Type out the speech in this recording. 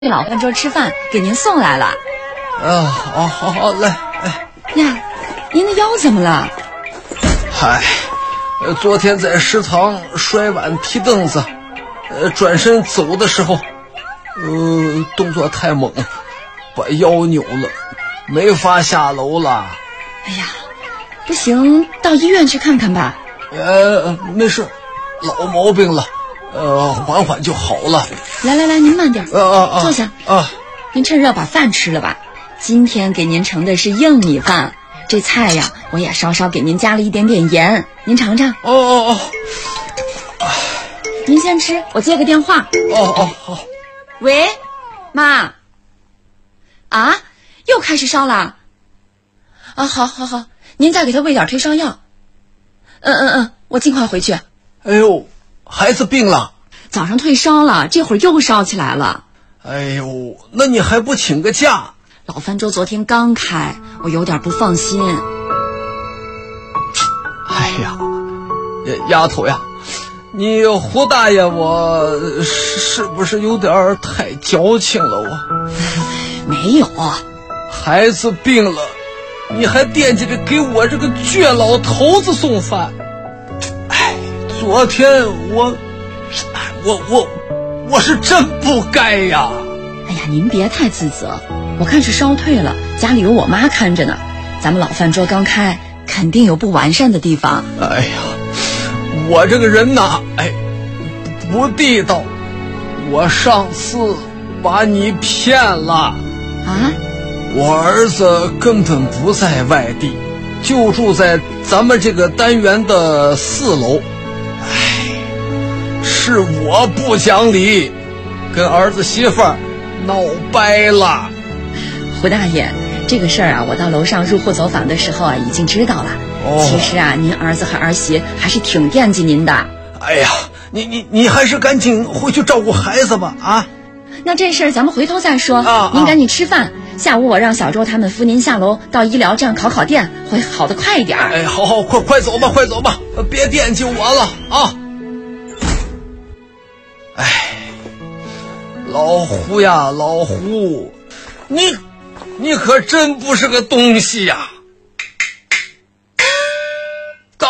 老饭桌吃饭，给您送来了。 好，来。 呀，您的腰怎么了？ 嗨，昨天在食堂摔碗踢凳子，转身走的时候，动作太猛，把腰扭了，没法下楼了。 哎呀，不行，到医院去看看吧。 没事，老毛病了，缓缓就好了。 来，您慢点，坐下。您趁热把饭吃了吧。今天给您盛的是硬米饭，这菜呀，我也稍稍给您加了一点点盐，您尝尝。您先吃，我接个电话。 好。 喂，妈。啊，又开始烧了。好，您再给他喂点退烧药。我尽快回去。 哎呦，孩子病了。 早上退烧了，这会儿又烧起来了。 哎呦，那你还不请个假？ 老饭桌昨天刚开，我有点不放心。 哎呀，丫头呀，你胡大爷我是不是有点太矫情了？我没有， 孩子病了，你还惦记着给我这个倔老头子送饭。哎，昨天我是真不该呀。 哎呀，您别太自责，我看是烧退了，家里有我妈看着呢。咱们老饭桌刚开，肯定有不完善的地方。 哎呀，我这个人呐，不地道，我上次把你骗了啊！ 我儿子根本不在外地，就住在咱们这个单元的4楼。是我不讲理，跟儿子媳妇儿闹掰了。 胡大爷，这个事儿啊，我到楼上入户走访的时候啊，已经知道了。其实啊，您儿子和儿媳还是挺惦记您的。 哎呀，你还是赶紧回去照顾孩子吧啊！ 那这事儿咱们回头再说。您赶紧吃饭，下午我让小周他们扶您下楼到医疗站烤店，会好得快一点。 好，快走吧，别惦记我了啊！老胡呀，老胡，你可真不是个东西呀！